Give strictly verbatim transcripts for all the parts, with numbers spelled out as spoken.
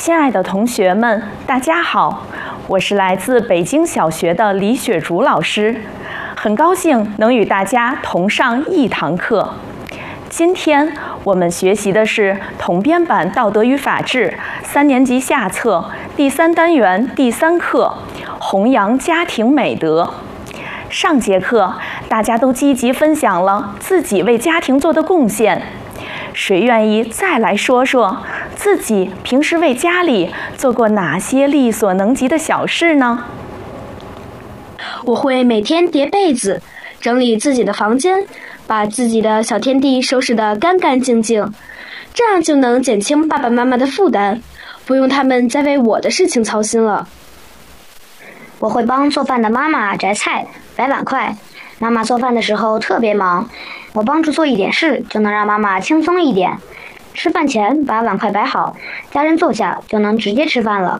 亲爱的同学们，大家好，我是来自北京小学的李雪竹老师，很高兴能与大家同上一堂课。今天我们学习的是统编版《道德与法治》三年级下册第三单元第三课“弘扬家庭美德”。上节课大家都积极分享了自己为家庭做的贡献，谁愿意再来说说自己平时为家里做过哪些力所能及的小事呢？ 我会每天叠被子，整理自己的房间，把自己的小天地收拾得干干净净，这样就能减轻爸爸妈妈的负担，不用他们再为我的事情操心了。 我会帮做饭的妈妈摘菜、摆碗筷。妈妈做饭的时候特别忙，我帮助做一点事，就能让妈妈轻松一点。吃饭前把碗筷摆好，家人坐下就能直接吃饭了。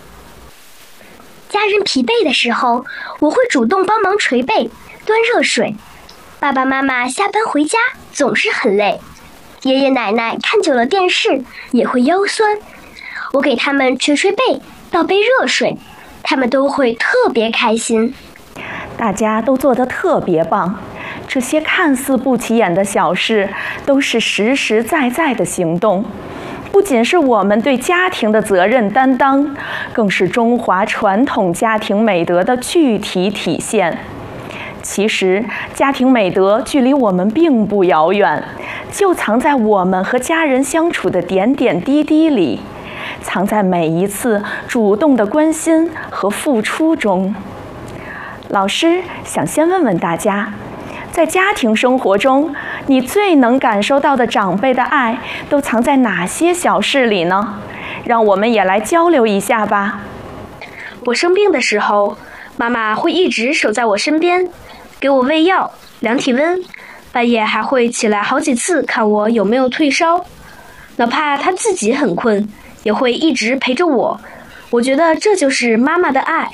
家人疲惫的时候，我会主动帮忙捶背、端热水。爸爸妈妈下班回家总是很累，爷爷奶奶看久了电视也会腰酸，我给他们捶捶背，倒杯热水，他们都会特别开心。 大家都做得特别棒，这些看似不起眼的小事，都是实实在在的行动，不仅是我们对家庭的责任担当，更是中华传统家庭美德的具体体现。其实，家庭美德距离我们并不遥远，就藏在我们和家人相处的点点滴滴里，藏在每一次主动的关心和付出中。老师想先问问大家，在家庭生活中，你最能感受到的长辈的爱都藏在哪些小事里呢？让我们也来交流一下吧。 我生病的时候，妈妈会一直守在我身边，给我喂药、量体温，半夜还会起来好几次看我有没有退烧。哪怕她自己很困，也会一直陪着我。我觉得这就是妈妈的爱。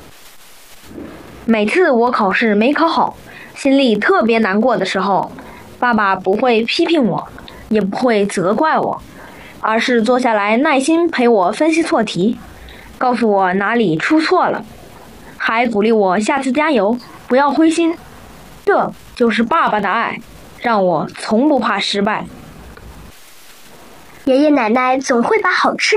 每次我考试没考好，心里特别难过的时候，爸爸不会批评我，也不会责怪我，而是坐下来耐心陪我分析错题，告诉我哪里出错了，还鼓励我下次加油，不要灰心。这就是爸爸的爱，让我从不怕失败。 爷爷奶奶总会把好吃